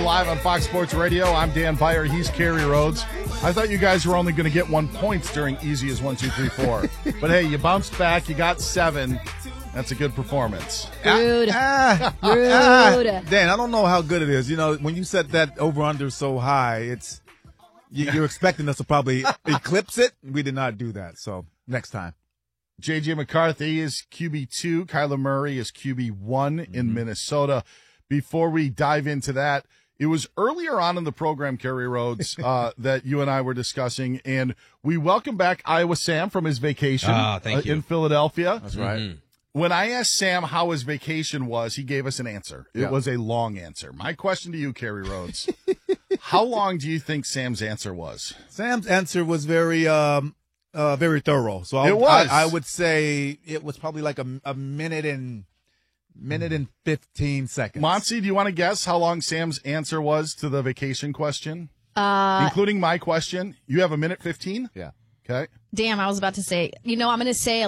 Live on Fox Sports Radio, I'm Dan Beyer. He's Kerry Rhodes. I thought you guys were only going to get 1 point during Easy as 1, 2, 3, 4. But hey, you bounced back. You got 7. That's a good performance. Rude. Dan, I don't know how good it is. You know, when you set that over-under so high, you're expecting us to probably eclipse it. We did not do that. So next time. J.J. McCarthy is QB2. Kyler Murray is QB1 in Minnesota. Before we dive into that, it was earlier on in the program, Kerry Rhodes, that you and I were discussing, and we welcome back Iowa Sam from his vacation in Philadelphia. That's right. When I asked Sam how his vacation was, he gave us an answer. It was a long answer. My question to you, Kerry Rhodes, how long do you think Sam's answer was? Sam's answer was very thorough. So I would say it was probably like a minute and 15 seconds. Monty, do you want to guess how long Sam's answer was to the vacation question? Including my question. You have a minute 15? Yeah. Okay. Damn, I was about to say, I'm going to say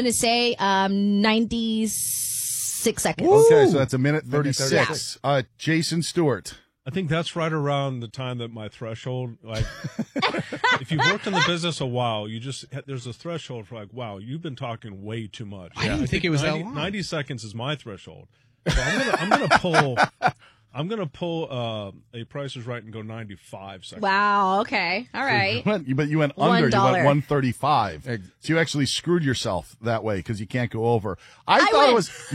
96 seconds. Okay, so that's a minute 36. Jason Stewart. I think that's right around the time that my threshold, like, if you've worked in the business a while, there's a threshold for like, wow, you've been talking way too much. I didn't think it was that long. 90 seconds is my threshold. So I'm gonna pull a Price is Right and go 95 seconds. Wow. Okay. All right. But you went under. You went 135. So you actually screwed yourself that way because you can't go over. I thought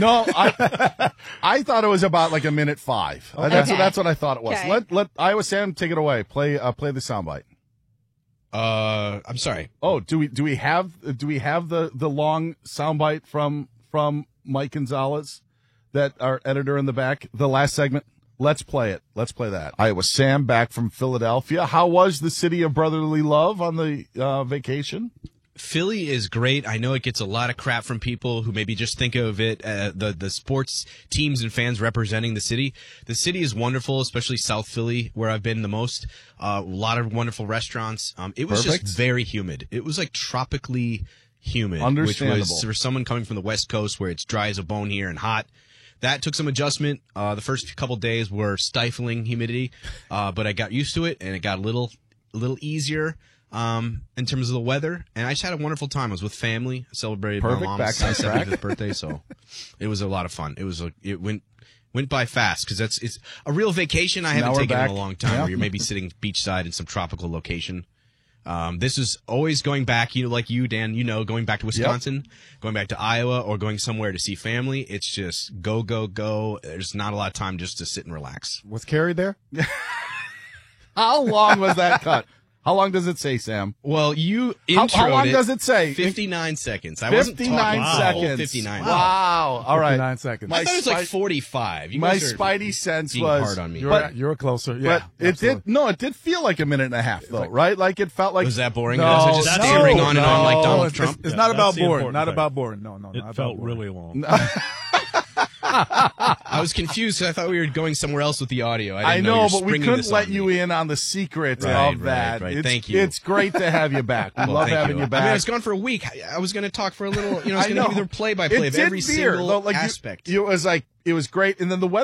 it was about like a minute 5. Okay. That's what I thought it was. Okay. Let Iowa Sam take it away. Play the soundbite. I'm sorry. Oh, do we have the long soundbite from Mike Gonzalez, that our editor in the back, the last segment? Let's play it. Let's play that. Iowa Sam back from Philadelphia. How was the city of brotherly love on the vacation? Philly is great. I know it gets a lot of crap from people who maybe just think of it, the sports teams and fans representing the city. The city is wonderful, especially South Philly, where I've been the most. A lot of wonderful restaurants. It was just very humid. It was like tropically humid, which was for someone coming from the West Coast where it's dry as a bone here and hot. That took some adjustment. The first couple days were stifling humidity, but I got used to it, and it got a little easier in terms of the weather. And I just had a wonderful time. I was with family, celebrated my mom's 75th birthday, so it was a lot of fun. It went by fast because it's a real vacation I haven't taken in a long time. Where you're maybe sitting beachside in some tropical location. This is always going back, like you, Dan, going back to Wisconsin, going back to Iowa, or going somewhere to see family. It's just go, go, go. There's not a lot of time just to sit and relax. Was Kerry there? How long was that cut? How long does it say, Sam? Well, you introed How long does it say? 59 seconds. 59 seconds. 59. Wow. All right. 59 seconds. I thought it was like 45. You my guys are spidey sense being was hard on me. You're closer. Yeah. But it did feel like a minute and a half, though, right? Like it felt like. Was that boring? No, was it just stammering on and on like Donald Trump? It's not about boring. important Not thing. about boring. No. It felt really long. I was confused because I thought we were going somewhere else with the audio. I know, but we couldn't let you in on the secret of that. Right. Thank you. It's great to have you back. We love having you back. I mean, I was gone for a week. I was going to talk for a little, I was going to do the play-by-play of every single aspect. It was great. And then the weather